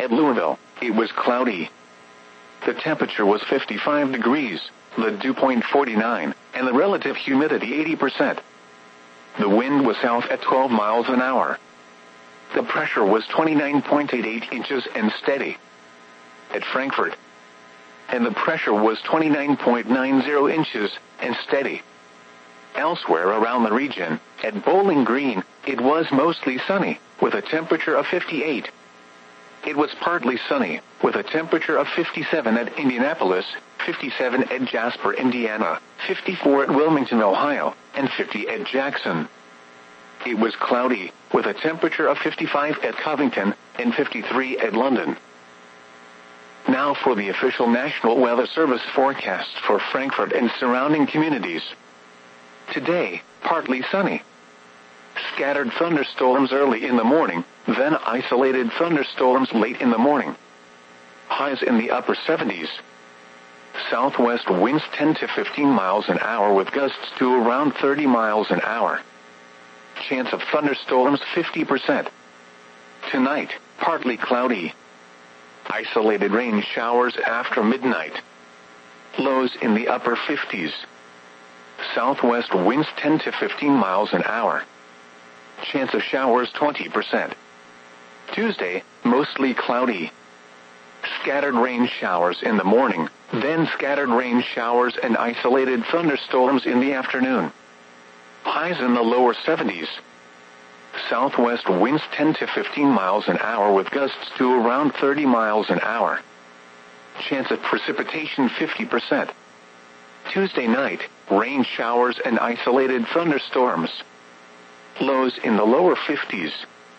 At Louisville, it was cloudy. The temperature was 55 degrees, the dew point 49, and the relative humidity 80%. The wind was south at 12 miles an hour. The pressure was 29.88 inches and steady. At Frankfort, and the pressure was 29.90 inches and steady. Elsewhere around the region, at Bowling Green, it was mostly sunny, with a temperature of 58. It was partly sunny, with a temperature of 57 at Indianapolis, 57 at Jasper, Indiana, 54 at Wilmington, Ohio, and 50 at Jackson. It was cloudy, with a temperature of 55 at Covington, and 53 at London. Now for the official National Weather Service forecast for Frankfort and surrounding communities. Today, partly sunny. Scattered thunderstorms early in the morning, then isolated thunderstorms late in the morning. Highs in the upper 70s. Southwest winds 10 to 15 miles an hour with gusts to around 30 miles an hour. Chance of thunderstorms 50%. Tonight, partly cloudy. Isolated rain showers after midnight. Lows in the upper 50s. Southwest winds 10 to 15 miles an hour. Chance of showers 20%. Tuesday, mostly cloudy. Scattered rain showers in the morning, then scattered rain showers and isolated thunderstorms in the afternoon. Highs in the lower 70s. Southwest winds 10 to 15 miles an hour with gusts to around 30 miles an hour. Chance of precipitation 50%. Tuesday night, rain showers and isolated thunderstorms. Lows in the lower 50s.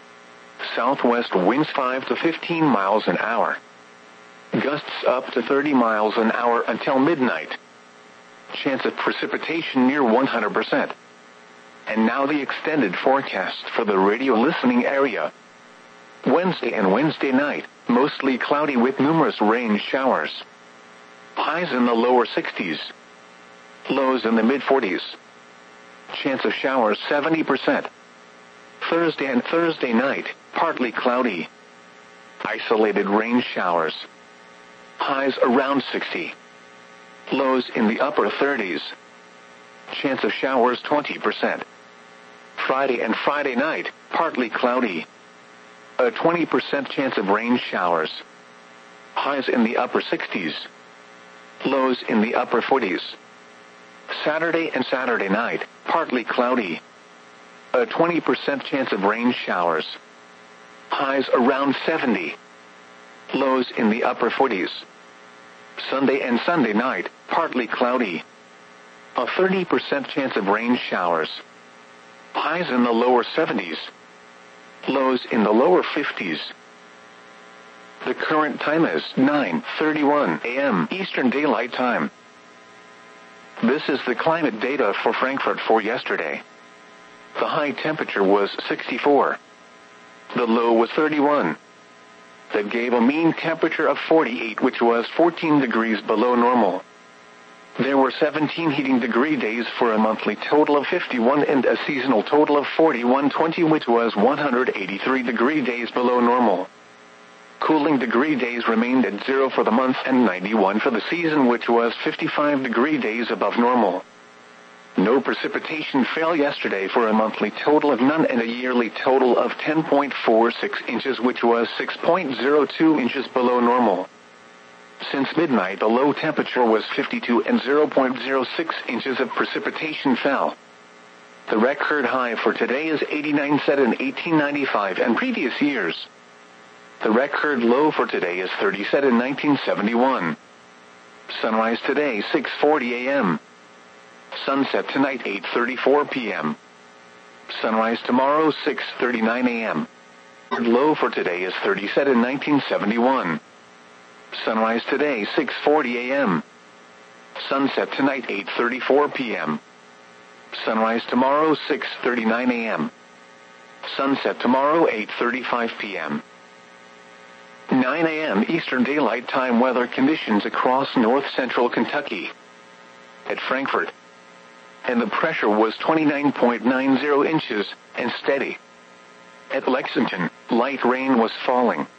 Southwest winds 5 to 15 miles an hour. Gusts up to 30 miles an hour until midnight. Chance of precipitation near 100%. And now the extended forecast for the radio listening area. Wednesday and Wednesday night, mostly cloudy with numerous rain showers. Highs in the lower 60s. Lows in the mid-40s. Chance of showers 70%. Thursday and Thursday night, partly cloudy. Isolated rain showers. Highs around 60. Lows in the upper 30s. Chance of showers 20%. Friday and Friday night, partly cloudy. A 20% chance of rain showers. Highs in the upper 60s. Lows in the upper 40s. Saturday and Saturday night, partly cloudy. A 20% chance of rain showers. Highs around 70. Lows in the upper 40s. Sunday and Sunday night, partly cloudy. A 30% chance of rain showers. Highs in the lower 70s. Lows in the lower 50s. The current time is 9:31 a.m. Eastern Daylight Time. This is the climate data for Frankfort for yesterday. The high temperature was 64. The low was 31. That gave a mean temperature of 48, which was 14 degrees below normal. There were 17 heating degree days for a monthly total of 51 and a seasonal total of 4120, which was 183 degree days below normal. Cooling degree days remained at 0 for the month and 91 for the season, which was 55 degree days above normal. No precipitation fell yesterday for a monthly total of none and a yearly total of 10.46 inches, which was 6.02 inches below normal. Since midnight, the low temperature was 52 and 0.06 inches of precipitation fell. The record high for today is 89 set in 1895 and previous years. The record low for today is 30 set in 1971. Sunrise today 6:40 a.m. Sunset tonight 8:34 p.m. Sunrise tomorrow 6:39 a.m. Low for today is 30 set in 1971. Sunrise today 6:40 a.m. Sunset tonight 8:34 p.m. Sunrise tomorrow 6:39 a.m. Sunset tomorrow 8:35 p.m. 9 a.m. Eastern Daylight Time weather conditions across north-central Kentucky. At Frankfort, and the pressure was 29.90 inches and steady. At Lexington, light rain was falling.